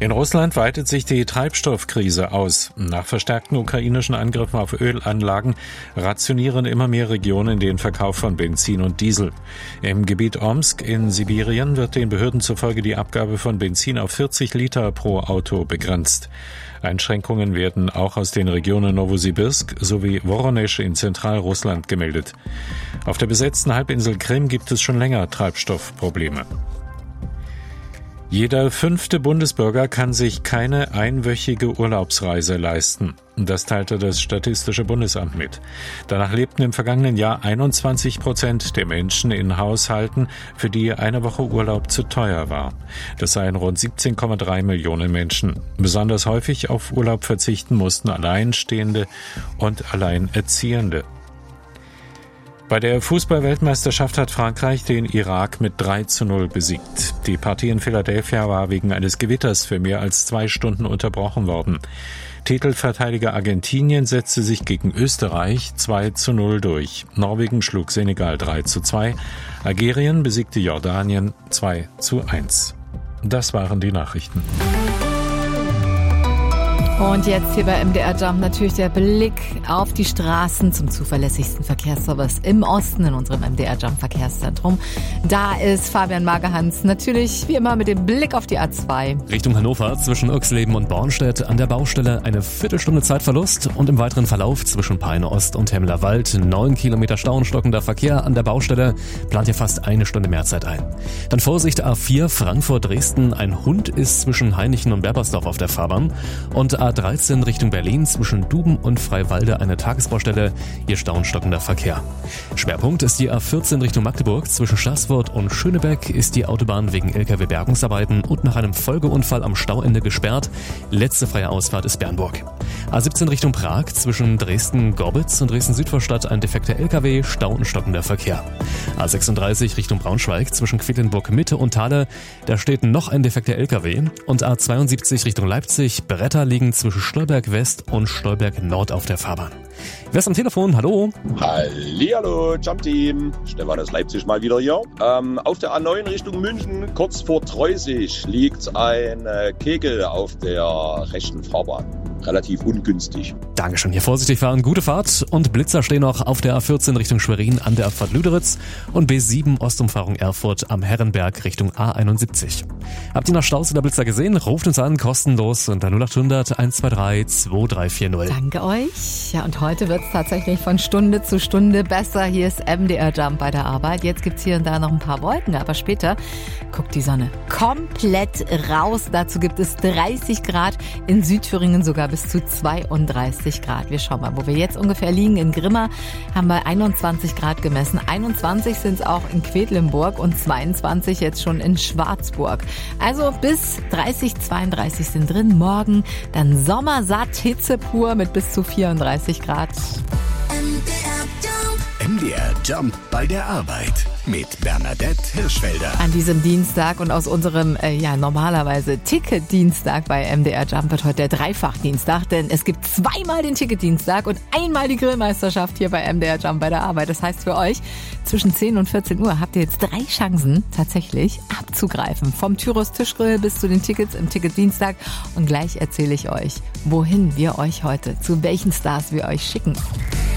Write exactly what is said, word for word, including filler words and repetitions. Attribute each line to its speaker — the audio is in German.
Speaker 1: In Russland weitet sich die Treibstoffkrise aus. Nach verstärkten ukrainischen Angriffen auf Ölanlagen rationieren immer mehr Regionen den Verkauf von Benzin und Diesel. Im Gebiet Omsk in Sibirien wird den Behörden zufolge die Abgabe von Benzin auf vierzig Liter pro Auto begrenzt. Einschränkungen werden auch aus den Regionen Nowosibirsk sowie Woronesch in Zentralrussland gemeldet. Auf der besetzten Halbinsel Krim gibt es schon länger Treibstoffprobleme. Jeder fünfte Bundesbürger kann sich keine einwöchige Urlaubsreise leisten. Das teilte das Statistische Bundesamt mit. Danach lebten im vergangenen Jahr einundzwanzig Prozent der Menschen in Haushalten, für die eine Woche Urlaub zu teuer war. Das seien rund siebzehn Komma drei Millionen Menschen. Besonders häufig auf Urlaub verzichten mussten Alleinstehende und Alleinerziehende. Bei der Fußball-Weltmeisterschaft hat Frankreich den Irak mit drei zu null besiegt. Die Partie in Philadelphia war wegen eines Gewitters für mehr als zwei Stunden unterbrochen worden. Titelverteidiger Argentinien setzte sich gegen Österreich zwei zu null durch. Norwegen schlug Senegal drei zu zwei. Algerien besiegte Jordanien zwei zu eins. Das waren die Nachrichten.
Speaker 2: Und jetzt hier bei M D R Jump natürlich der Blick auf die Straßen zum zuverlässigsten Verkehrsservice im Osten in unserem M D R Jump Verkehrszentrum. Da ist Fabian Magerhans natürlich wie immer mit dem Blick auf die A zwei.
Speaker 3: Richtung Hannover zwischen Irxleben und Bornstedt an der Baustelle eine Viertelstunde Zeitverlust und im weiteren Verlauf zwischen Peine Ost und Hemmelerwald neun Kilometer Stau und stockender Verkehr an der Baustelle, plant ihr fast eine Stunde mehr Zeit ein. Dann Vorsicht A vier Frankfurt-Dresden, ein Hund ist zwischen Hainichen und Berbersdorf auf der Fahrbahn und A dreizehn Richtung Berlin zwischen Duben und Freiwalde eine Tagesbaustelle, hier Stau und stockender Verkehr. Schwerpunkt ist die A vierzehn Richtung Magdeburg, zwischen Staßfurt und Schönebeck ist die Autobahn wegen L K W-Bergungsarbeiten und nach einem Folgeunfall am Stauende gesperrt. Letzte freie Ausfahrt ist Bernburg. A siebzehn Richtung Prag, zwischen Dresden-Gorbitz und Dresden-Südvorstadt ein defekter L K W, Stau und stockender Verkehr. A sechsunddreißig Richtung Braunschweig, zwischen Quedlinburg-Mitte und Thale, da steht noch ein defekter L K W und A zweiundsiebzig Richtung Leipzig, Bretter liegen zwischen Stolberg West und Stolberg Nord auf der Fahrbahn. Wer ist am Telefon? Hallo?
Speaker 4: Hallihallo, Jump-Team. Stefan aus Leipzig mal wieder hier. Ähm, auf der A neun Richtung München, kurz vor Treusig, liegt ein äh, Kegel auf der rechten Fahrbahn. Relativ ungünstig.
Speaker 3: Dankeschön. Hier vorsichtig fahren, gute Fahrt. Und Blitzer stehen noch auf der A vierzehn Richtung Schwerin an der Abfahrt Lüderitz und B sieben Ostumfahrung Erfurt am Herrenberg Richtung A einundsiebzig. Habt ihr noch Staus oder Blitzer gesehen? Ruft uns an, kostenlos unter null acht hundert eins zwei drei zwei drei vier null.
Speaker 2: Danke euch. Ja, und heute wird es tatsächlich von Stunde zu Stunde besser. Hier ist M D R Jump bei der Arbeit. Jetzt gibt's hier und da noch ein paar Wolken, aber später guckt die Sonne komplett raus. Dazu gibt es dreißig Grad, in Südthüringen sogar bis zu zweiunddreißig Grad. Wir schauen mal, wo wir jetzt ungefähr liegen. In Grimma haben wir einundzwanzig Grad gemessen. einundzwanzig sind es auch in Quedlinburg und zweiundzwanzig jetzt schon in Schwarzburg. Also bis dreißig, zweiunddreißig sind drin. Morgen dann sommersatt, Hitze pur mit bis zu vierunddreißig Grad.
Speaker 5: M D R Jump bei der Arbeit mit Bernadette Hirschfelder.
Speaker 2: An diesem Dienstag und aus unserem, äh, ja, normalerweise Ticket-Dienstag bei M D R Jump wird heute der Dreifach-Dienstag, denn es gibt zweimal den Ticket-Dienstag und einmal die Grillmeisterschaft hier bei M D R Jump bei der Arbeit. Das heißt für euch, zwischen zehn und vierzehn Uhr habt ihr jetzt drei Chancen, tatsächlich abzugreifen. Vom Tyros Tischgrill bis zu den Tickets im Ticket-Dienstag. Und gleich erzähle ich euch, wohin wir euch heute, zu welchen Stars wir euch schicken.